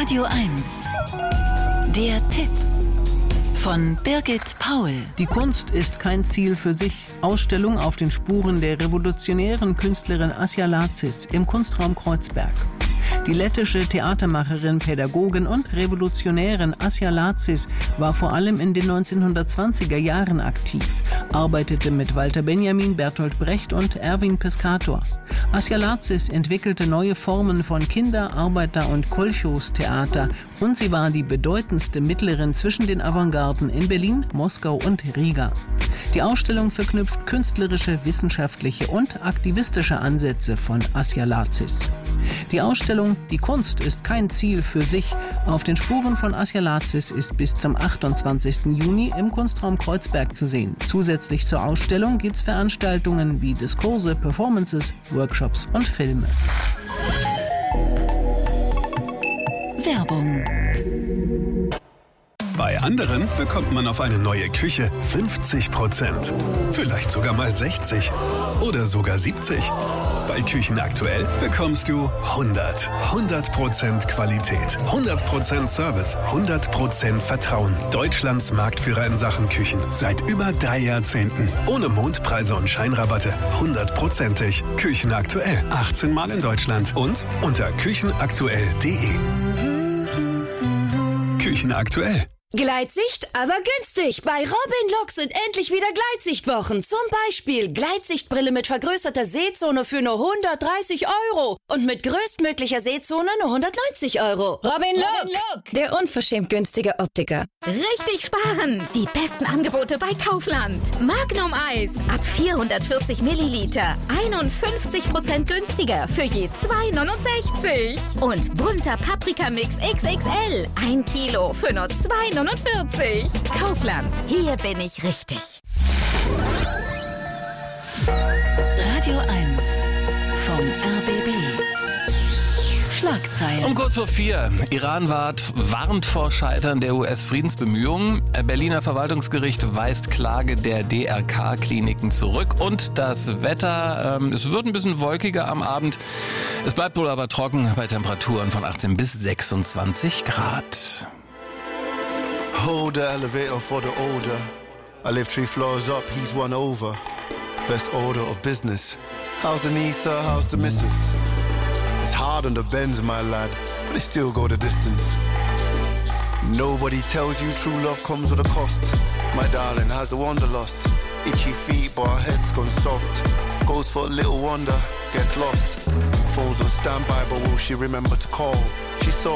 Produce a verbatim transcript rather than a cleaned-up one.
Radio eins. Der Tipp von Birgit Paul. Die Kunst ist kein Ziel für sich. Ausstellung auf den Spuren der revolutionären Künstlerin Asja Lacis im Kunstraum Kreuzberg. Die lettische Theatermacherin, Pädagogin und Revolutionärin Asja Lacis war vor allem in den neunzehnhundertzwanziger Jahren aktiv, arbeitete mit Walter Benjamin, Bertolt Brecht und Erwin Piscator. Asja Lacis entwickelte neue Formen von Kinder-, Arbeiter- und Kolchos-Theater und sie war die bedeutendste Mittlerin zwischen den Avantgarden in Berlin, Moskau und Riga. Die Ausstellung verknüpft künstlerische, wissenschaftliche und aktivistische Ansätze von Asja Lacis. Die Ausstellung Die Kunst ist kein Ziel für sich auf den Spuren von Asja Lacis ist bis zum achtundzwanzigsten Juni im Kunstraum Kreuzberg zu sehen. Zusätzlich zur Ausstellung gibt's Veranstaltungen wie Diskurse, Performances, Workshops und Filme. Werbung. Bei anderen bekommt man auf eine neue Küche fünfzig Prozent. Vielleicht sogar mal sechzig oder sogar siebzig. Bei Küchen aktuell bekommst du hundert. hundert Prozent Qualität, hundert Prozent Service, hundert Prozent Vertrauen. Deutschlands Marktführer in Sachen Küchen. Seit über drei Jahrzehnten. Ohne Mondpreise und Scheinrabatte. hundertprozentig. Küchen aktuell. achtzehn Mal in Deutschland. Und unter küchenaktuell punkt de. Küchen aktuell. Gleitsicht, aber günstig. Bei Robin Look sind endlich wieder Gleitsichtwochen. Zum Beispiel Gleitsichtbrille mit vergrößerter Sehzone für nur hundertdreißig Euro. Und mit größtmöglicher Sehzone nur hundertneunzig Euro. Robin Look, Look, der unverschämt günstige Optiker. Richtig sparen! Die besten Angebote bei Kaufland. Magnum Eis ab vierhundertvierzig Milliliter. einundfünfzig Prozent günstiger für je zwei neunundsechzig. Und bunter Paprikamix X X L. Ein Kilo für nur zwei neunundvierzig. Kaufland. Hier bin ich richtig. Radio eins vom R B B. Schlagzeilen. Um kurz vor vier. Iran warnt vor Scheitern der U S-Friedensbemühungen. Berliner Verwaltungsgericht weist Klage der D R K-Kliniken zurück. Und das Wetter, ähm, es wird ein bisschen wolkiger am Abend. Es bleibt wohl aber trocken bei Temperaturen von achtzehn bis sechsundzwanzig Grad. Hold the elevator for the older. I live three floors up, he's one over. Best order of business. How's the niece, sir? How's the missus? It's hard on the Benz, my lad, but they still go the distance. Nobody tells you true love comes with a cost. My darling, has the wanderlust? Itchy feet, but her head's gone soft. Goes for a little wonder, gets lost. Phone's on standby, but will she remember to call? She saw